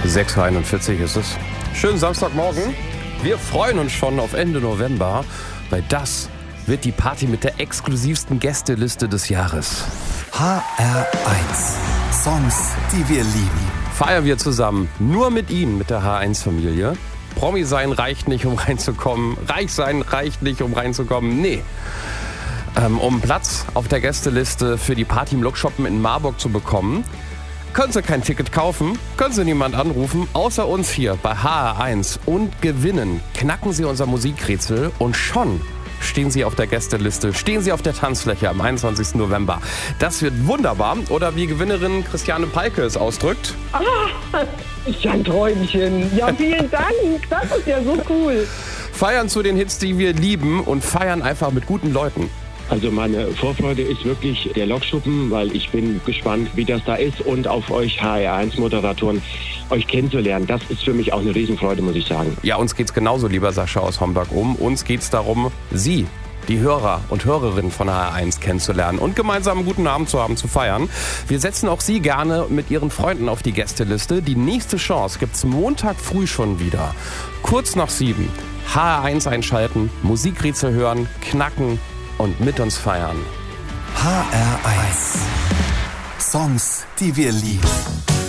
6:41 ist es. Schönen Samstagmorgen. Wir freuen uns schon auf Ende November, weil das wird die Party mit der exklusivsten Gästeliste des Jahres. HR1. Songs, die wir lieben. Feiern wir zusammen, nur mit Ihnen, mit der HR1-Familie. Promi sein reicht nicht, um reinzukommen. Reich sein reicht nicht, um reinzukommen. Nee. Um Platz auf der Gästeliste für die Party im Lokshoppen in Marburg zu bekommen, können Sie kein Ticket kaufen, können Sie niemand anrufen, außer uns hier bei HR1 und gewinnen. Knacken Sie unser Musikrätsel und schon stehen Sie auf der Gästeliste, stehen Sie auf der Tanzfläche am 21. November. Das wird wunderbar. Oder wie Gewinnerin Christiane Palke es ausdrückt. Ist ja ein Träumchen. Ja, vielen Dank. Das ist ja so cool. Feiern zu den Hits, die wir lieben und feiern einfach mit guten Leuten. Also meine Vorfreude ist wirklich der Lokschuppen, weil ich bin gespannt, wie das da ist und auf euch HR1-Moderatoren, euch kennenzulernen. Das ist für mich auch eine Riesenfreude, muss ich sagen. Ja, uns geht's genauso, lieber Sascha aus Homburg, Uns geht's darum, Sie, die Hörer und Hörerinnen von HR1 kennenzulernen und gemeinsam einen guten Abend zu haben, zu feiern. Wir setzen auch Sie gerne mit Ihren Freunden auf die Gästeliste. Die nächste Chance gibt's Montag früh schon wieder. Kurz nach 7. HR1 einschalten, Musikrätsel hören, knacken und mit uns feiern. HR1. Songs, die wir lieben.